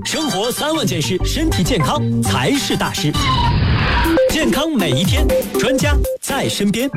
生活3万件事，身体健康才是大事。健康每一天，专家在身边。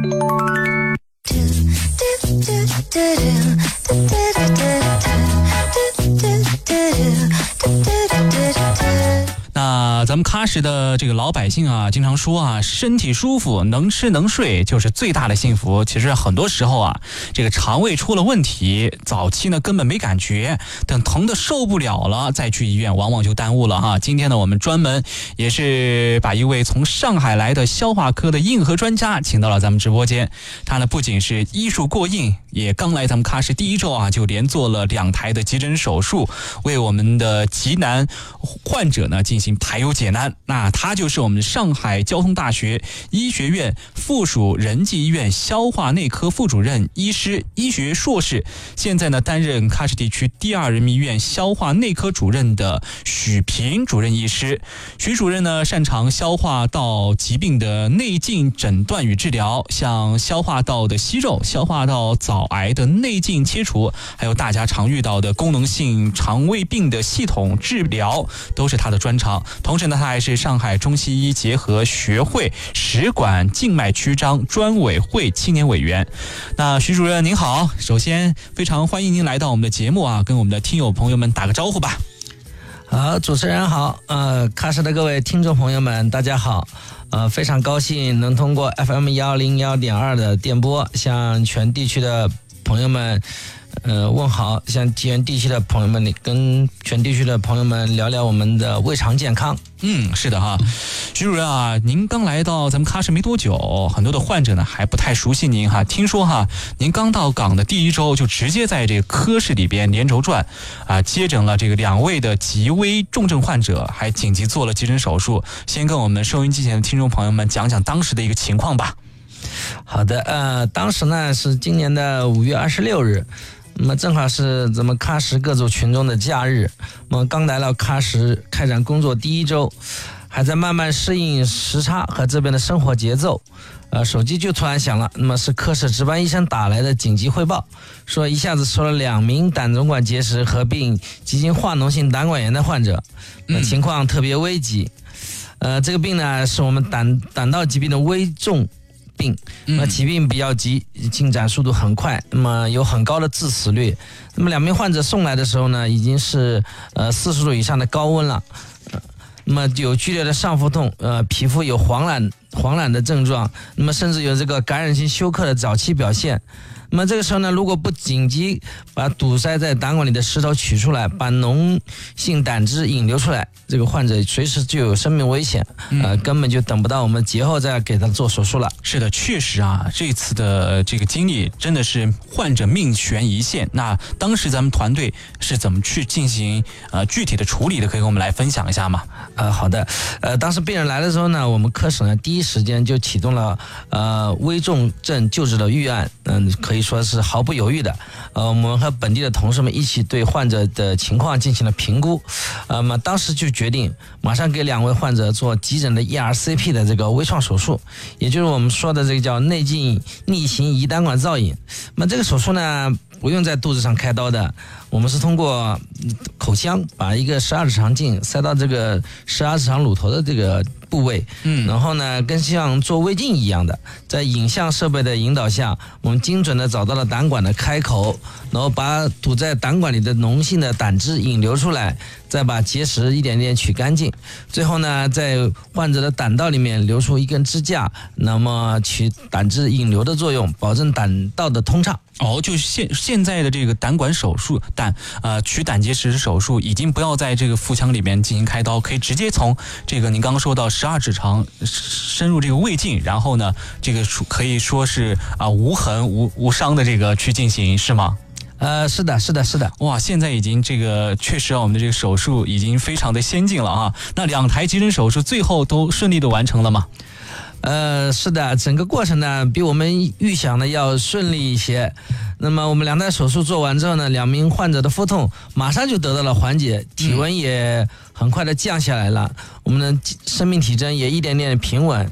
那咱们喀什的这个老百姓啊，经常说啊，身体舒服，能吃能睡就是最大的幸福。其实很多时候啊，这个肠胃出了问题，早期呢根本没感觉，等疼得受不了了再去医院，往往就耽误了哈。今天呢，我们专门也是把一位从上海来的消化科的硬核专家请到了咱们直播间。他呢不仅是医术过硬，也刚来咱们喀什第1周啊，就连做了2台的急诊手术，为我们的急难患者呢进行排忧解难。那他就是我们上海交通大学医学院附属仁济医院消化内科副主任医师、医学硕士，现在呢担任喀什地区第2人民医院消化内科主任的许平主任医师。许主任呢擅长消化道疾病的内镜诊断与治疗，像消化道的息肉、消化道早癌的内镜切除，还有大家常遇到的功能性肠胃病的系统治疗，都是他的专长。同时呢，他还是上海中西医结合学会食管静脉曲张专委会青年委员。那徐主任您好，首先非常欢迎您来到我们的节目啊，跟我们的听友朋友们打个招呼吧。 好，主持人好，喀什的各位听众朋友们大家好，非常高兴能通过 FM 101.2的电波向全地区的朋友们问好，向全地区的朋友们跟全地区的朋友们聊聊我们的胃肠健康。 是的哈，徐主任啊，您刚来到咱们喀什没多久，很多的患者呢还不太熟悉您哈。听说哈，您刚到岗的第1周就直接在这个科室里边连轴转啊，接诊了这个2位的极危重症患者，还紧急做了急诊手术。先跟我们收音机前的听众朋友们讲讲当时的一个情况吧。 好的，当时呢是今年的5月26日。那么正好是咱们喀什各族群众的假日，我们刚来到喀什开展工作第1周，还在慢慢适应时差和这边的生活节奏，手机就突然响了，那么是科室值班医生打来的紧急汇报，说一下子收了2名胆总管结石合并急性化脓性胆管炎的患者，情况特别危急。这个病呢是我们胆道疾病的危重病，那疾病比较急，进展速度很快，那么有很高的致死率。那么2名患者送来的时候呢，已经是40度以上的高温了，那么有剧烈的上腹痛，皮肤有黄疸的症状，那么甚至有这个感染性休克的早期表现。那么这个时候呢，如果不紧急把堵塞在胆管里的石头取出来，把脓性胆汁引流出来，这个患者随时就有生命危险，根本就等不到我们节后再给他做手术了。 是的，确实啊，这次的这个经历真的是患者命悬一线。那当时咱们团队是怎么去进行具体的处理的？可以跟我们来分享一下吗？ 好的，当时病人来的时候呢，我们科室呢第一时间就启动了危重症救治的预案，可以说是毫不犹豫的。我们和本地的同事们一起对患者的情况进行了评估，当时就决定马上给2位患者做急诊的 ERCP 的这个微创手术，也就是我们说的这个叫内镜逆行胰胆管造影。那么这个手术呢不用在肚子上开刀的，我们是通过口腔把一个12指肠镜塞到这个12指肠乳头的这个部位，然后呢跟像做胃镜一样的，在影像设备的引导下，我们精准的找到了胆管的开口，然后把堵在胆管里的脓性的胆汁引流出来，再把结石一点点取干净，最后呢在患者的胆道里面留出一根支架，那么起胆汁引流的作用，保证胆道的通畅。 就是现在的这个胆管手术取胆结石手术已经不要在这个腹腔里面进行开刀，可以直接从这个您刚刚说到12指肠深入这个胃镜，然后呢这个可以说是无痕无伤的这个去进行，是吗？ 是的。 哇，现在已经这个确实我们的这个手术已经非常的先进了啊。那2台急诊手术最后都顺利的完成了吗？ 是的，整个过程呢比我们预想的要顺利一些。那么我们2台手术做完之后呢，2名患者的腹痛马上就得到了缓解，体温也很快的降下来了，我们的生命体征也一点点平稳。